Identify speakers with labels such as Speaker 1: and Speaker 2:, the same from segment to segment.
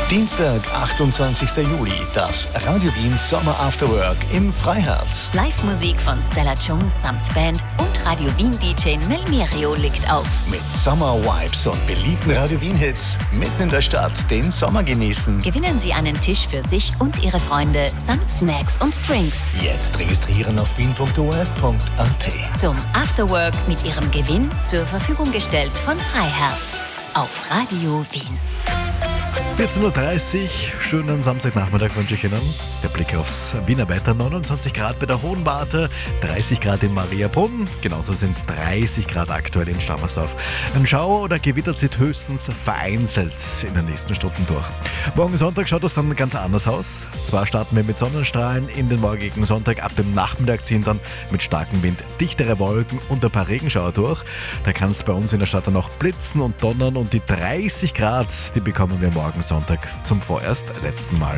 Speaker 1: Dienstag, 28. Juli, das Radio Wien Sommer After Work im Freiherz.
Speaker 2: Live-Musik von Stella Jones samt Band und Radio Wien-DJ Melmerio legt auf.
Speaker 1: Mit Summer Vibes und beliebten Radio Wien Hits mitten in der Stadt den Sommer genießen.
Speaker 2: Gewinnen Sie einen Tisch für sich und Ihre Freunde samt Snacks und Drinks.
Speaker 1: Jetzt registrieren auf wien.orf.at.
Speaker 2: Zum Afterwork mit Ihrem Gewinn zur Verfügung gestellt von Freiherz auf Radio Wien.
Speaker 3: 14.30 Uhr, schönen Samstagnachmittag wünsche ich Ihnen. Der Blick aufs Wiener Wetter, 29 Grad bei der Hohenwarte, 30 Grad in Mariabrunn, genauso sind es 30 Grad aktuell in Stammersdorf. Ein Schauer oder Gewitter zieht höchstens vereinzelt in den nächsten Stunden durch. Morgen Sonntag schaut das dann ganz anders aus. Zwar starten wir mit Sonnenstrahlen in den morgigen Sonntag, ab dem Nachmittag ziehen dann mit starkem Wind dichtere Wolken und ein paar Regenschauer durch. Da kann es bei uns in der Stadt dann auch blitzen und donnern und die 30 Grad, die bekommen wir morgen Sonntag zum vorerst letzten Mal.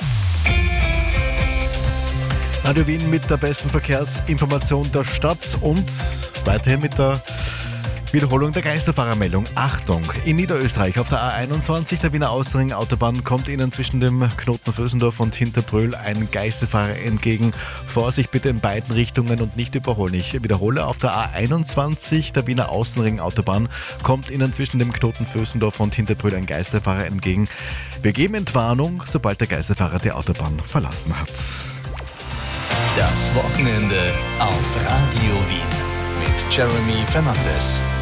Speaker 3: Radio Wien mit der besten Verkehrsinformation der Stadt und weiterhin mit der Wiederholung der Geisterfahrermeldung. Achtung! In Niederösterreich auf der A21 der Wiener Außenring Autobahn kommt Ihnen zwischen dem Knoten Vösendorf und Hinterbrühl ein Geisterfahrer entgegen. Vorsicht bitte in beiden Richtungen und nicht überholen. Ich wiederhole, auf der A21 der Wiener Außenring Autobahn kommt Ihnen zwischen dem Knoten Vösendorf und Hinterbrühl ein Geisterfahrer entgegen. Wir geben Entwarnung, sobald der Geisterfahrer die Autobahn verlassen hat.
Speaker 1: Das Wochenende auf Radio Wien mit Jeremy Fernandes.